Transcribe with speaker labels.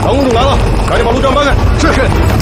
Speaker 1: 长公主来了，赶紧把路障搬开。
Speaker 2: 是。